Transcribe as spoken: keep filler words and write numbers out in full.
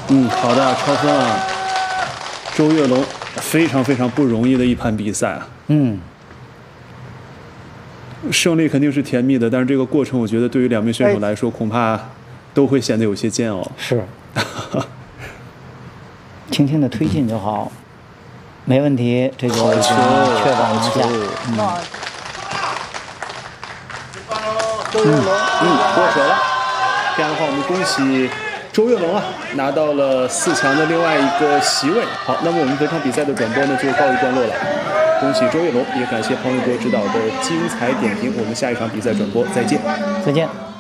嗯，好的，超分啊，周跃龙非常非常不容易的一盘比赛啊。 嗯， 胜利肯定是甜蜜的，但是这个过程我觉得对于两名选手来说，恐怕都会显得有些煎熬。 是，轻轻的推进就好，没问题。这个已经确保拿下。嗯。 周跃龙，嗯，过手了。这样的话，我们恭喜周跃龙啊，拿到了四强的另外一个席位。好，那么我们本场比赛的转播呢就告一段落了。恭喜周跃龙，也感谢彭伟国指导的精彩点评。我们下一场比赛转播再见。 再见。